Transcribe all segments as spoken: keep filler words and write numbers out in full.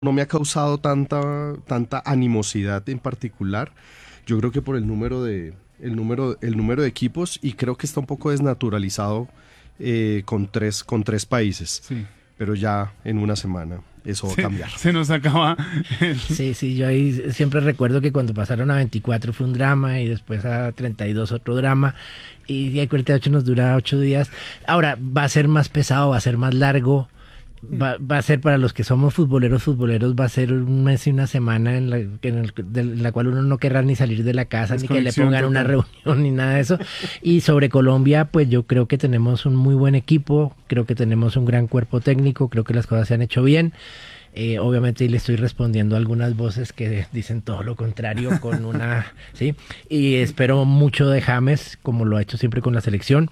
no me ha causado tanta, tanta animosidad en particular. Yo creo que por el número de, el número, el número de equipos, y creo que está un poco desnaturalizado eh, con, tres, con tres países. Sí. Pero ya en una semana eso va se, a cambiar. Se nos acaba. El... Sí, sí, yo ahí siempre recuerdo que cuando pasaron a veinticuatro fue un drama y después a treinta y dos otro drama y a cuarenta y ocho nos dura ocho días. Ahora, va a ser más pesado, va a ser más largo. Va, va a ser para los que somos futboleros, futboleros, va a ser un mes y una semana en la, en el, de, en la cual uno no querrá ni salir de la casa, ni que le pongan una reunión, ni nada de eso. Y sobre Colombia, pues yo creo que tenemos un muy buen equipo, creo que tenemos un gran cuerpo técnico, creo que las cosas se han hecho bien. Eh, obviamente le estoy respondiendo a algunas voces que dicen todo lo contrario con una, sí, y espero mucho de James, como lo ha hecho siempre con la selección.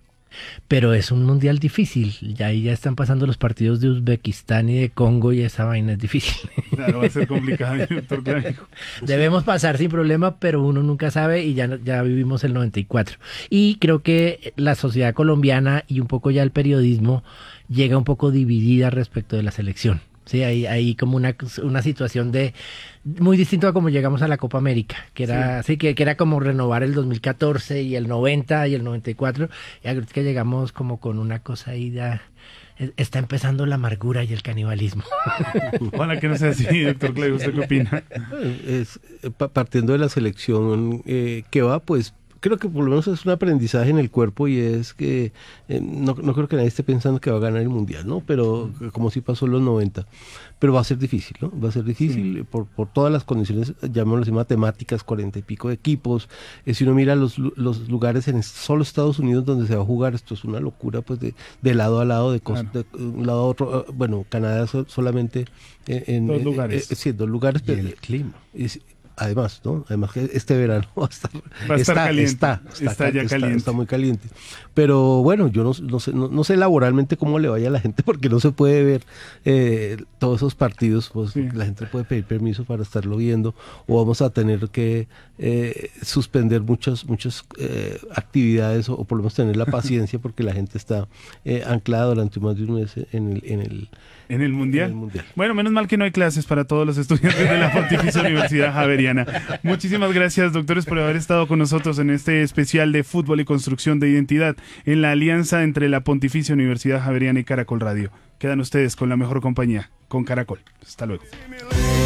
Pero es un mundial difícil, ya ahí ya están pasando los partidos de Uzbekistán y de Congo y esa vaina es difícil. Claro, va a ser complicado, doctor Clavijo. Debemos pasar sin problema, pero uno nunca sabe y ya, ya vivimos el noventa y cuatro. Y creo que la sociedad colombiana y un poco ya el periodismo llega un poco dividida respecto de la selección. Sí, hay, hay como una, una situación de muy distinto a como llegamos a la Copa América, que era sí. Sí, que, que era como renovar el dos mil catorce y el noventa y el noventa y cuatro, y ahora es que llegamos como con una cosa ahí de, está empezando la amargura y el canibalismo. Ojalá que no sea así, doctor Clavijo, ¿usted qué opina? Es, partiendo de la selección eh, que va, pues creo que por lo menos es un aprendizaje en el cuerpo y es que eh, no, no creo que nadie esté pensando que va a ganar el Mundial, ¿no? Pero como sí pasó en los noventa. Pero va a ser difícil, ¿no? Va a ser difícil sí. por, por todas las condiciones, llamémoslo así, matemáticas, cuarenta y pico de equipos. Eh, si uno mira los, los lugares en solo Estados Unidos donde se va a jugar, esto es una locura, pues de, de lado a lado, de, costa, claro. de un lado a otro. Bueno, Canadá so, solamente en, en dos lugares. Eh, sí, dos lugares. Y pero, el clima. Es, Además, ¿no? Además que este verano va a estar, va a estar está, caliente. Está, está, está ya está, caliente. Está muy caliente. Pero bueno, yo no, no, sé, no, no sé laboralmente cómo le vaya a la gente porque no se puede ver eh, todos esos partidos. Pues sí. La gente puede pedir permiso para estarlo viendo o vamos a tener que eh, suspender muchas, muchas eh, actividades o, o por lo menos tener la paciencia porque la gente está eh, anclada durante más de un mes en el... En el ¿En el mundial? En el mundial. Bueno, menos mal que no hay clases para todos los estudiantes de la Pontificia Universidad Javeriana. Muchísimas gracias, doctores, por haber estado con nosotros en este especial de fútbol y construcción de identidad en la alianza entre la Pontificia Universidad Javeriana y Caracol Radio. Quedan ustedes con la mejor compañía, con Caracol. Hasta luego.